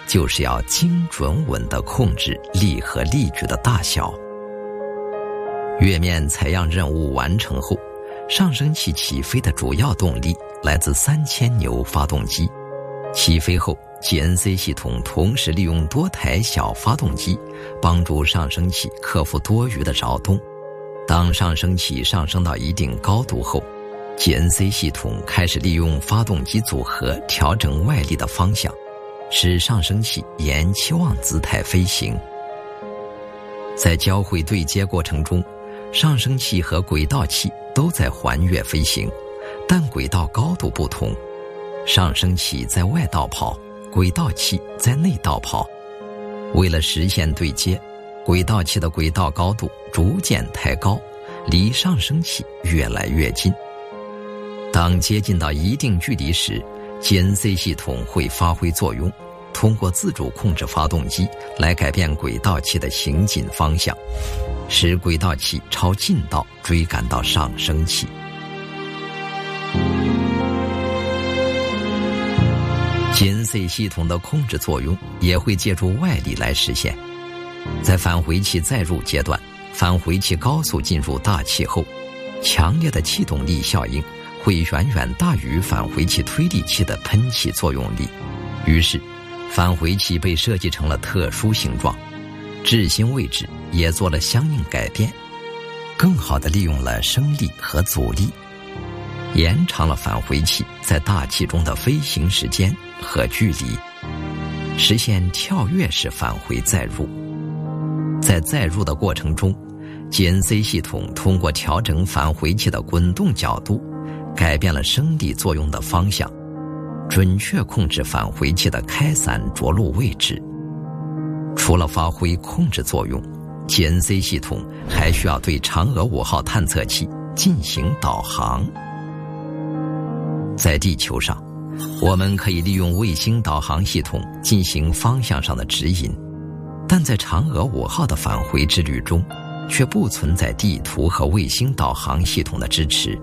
就是要精准稳地控制力和力矩的大小。月面采样任务完成后，上升器起飞的主要动力来自3000牛发动机。起飞后， GNC 系统同时利用多台小发动机帮助上升器克服多余的扰动。当上升器上升到一定高度后， GNC 系统开始利用发动机组合调整外力的方向，使上升器沿期望姿态飞行。在交会对接过程中，上升器和轨道器都在环月飞行，但轨道高度不同，上升器在外道跑，轨道器在内道跑。为了实现对接，轨道器的轨道高度逐渐抬高，离上升器越来越近。当接近到一定距离时， GNC 系统会发挥作用，通过自主控制发动机来改变轨道器的行进方向，使轨道器朝近道追赶到上升器。GNC 系统的控制作用也会借助外力来实现。在返回器载入阶段，返回器高速进入大气后，强烈的气动力效应会远远大于返回器推力器的喷气作用力，于是返回器被设计成了特殊形状，质心位置也做了相应改变，更好地利用了升力和阻力，延长了返回器在大气中的飞行时间和距离，实现跳跃式返回载入。在载入的过程中， GNC 系统通过调整返回器的滚动角度，改变了升力作用的方向，准确控制返回器的开伞着陆位置。除了发挥控制作用， GNC 系统还需要对嫦娥5号探测器进行导航。在地球上，我们可以利用卫星导航系统进行方向上的指引，但在嫦娥5号的返回之旅中，却不存在地图和卫星导航系统的支持。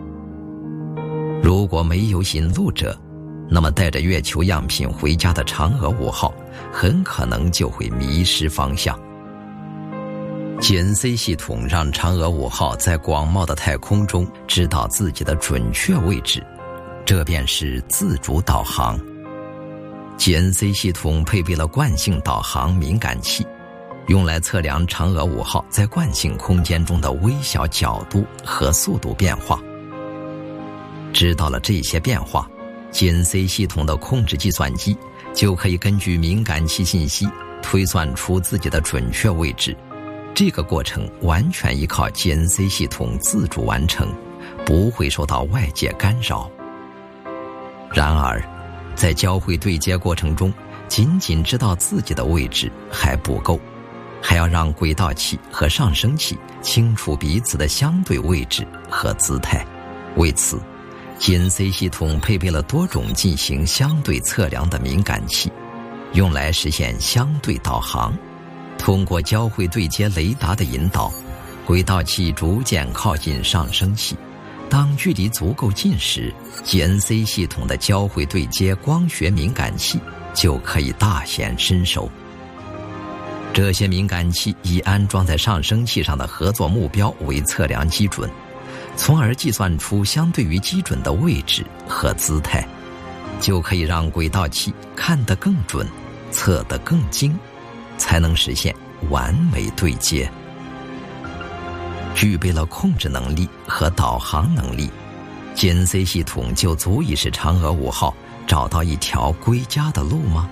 如果没有引路者，那么带着月球样品回家的嫦娥5号很可能就会迷失方向。GNC 系统让嫦娥5号在广袤的太空中知道自己的准确位置，这便是自主导航。GNC 系统配备了惯性导航敏感器，用来测量嫦娥5号在惯性空间中的微小角度和速度变化。知道了这些变化， GNC 系统的控制计算机就可以根据敏感器信息推算出自己的准确位置。这个过程完全依靠 GNC 系统自主完成，不会受到外界干扰。然而，在交会对接过程中，仅仅知道自己的位置还不够，还要让轨道器和上升器清楚彼此的相对位置和姿态。为此， GNC 系统配备了多种进行相对测量的敏感器，用来实现相对导航。通过交会对接雷达的引导，轨道器逐渐靠近上升器。当距离足够近时， GNC 系统的交会对接光学敏感器就可以大显身手。这些敏感器以安装在上升器上的合作目标为测量基准，从而计算出相对于基准的位置和姿态，就可以让轨道器看得更准，测得更精，才能实现完美对接。具备了控制能力和导航能力， GNC 系统就足以使嫦娥5号找到一条归家的路吗？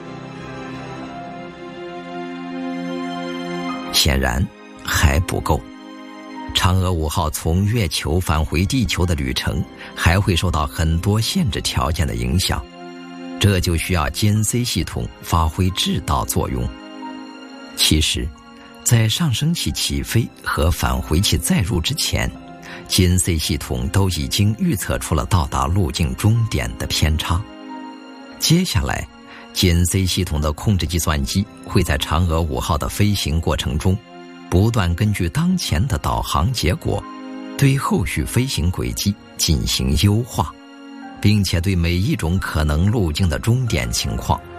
显然还不够。嫦娥5号从月球返回地球的旅程还会受到很多限制条件的影响，这就需要 GNC 系统发挥制导作用。其实，在上升器起飞和返回器载入之前， GNC 系统都已经预测出了到达路径终点的偏差。接下来， GNC 系统的控制计算机会在嫦娥5号的飞行过程中，不断根据当前的导航结果，对后续飞行轨迹进行优化，并且对每一种可能路径的终点情况